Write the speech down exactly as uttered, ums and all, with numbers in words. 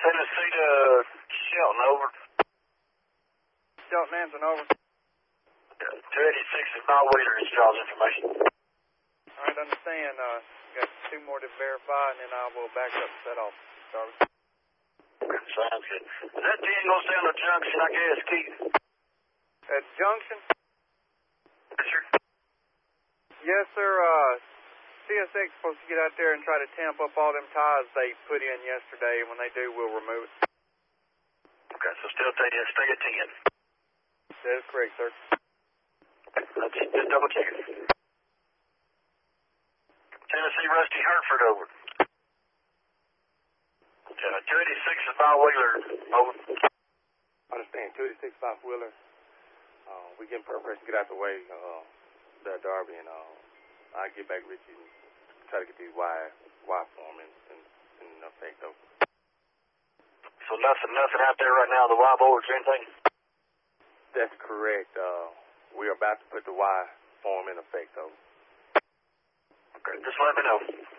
Tennessee to Shelton, over. Shelton Anson, over. two eighty-six is Bob Wheeler, his Charles information. All right, understand. Uh, got two more to verify, and then I will back up and set off. Jarvis. Sounds good. Is that team going to stay on the junction, I guess, Keith? At Junction? Yes, sir. Yes, sir. Uh, C S X is supposed to get out there and try to tamp up all them ties they put in yesterday. When they do, we'll remove it. Okay, so still stay, stay at ten. That is correct, sir. Let's just double check it. Tennessee Rusty Hertford, over. Uh, two eighty-six is Bob Wheeler, over. Understand, two eighty-six Bob Wheeler. Uh, we getting preparation to get out the way, uh, there at Darby, and uh, I'll get back with you and try to get these wire, wire form in, in, in effect, though. So nothing, nothing out there right now, the wire boards or anything? That's correct. Uh, we're about to put the wire form in effect, though. Okay, just let me know.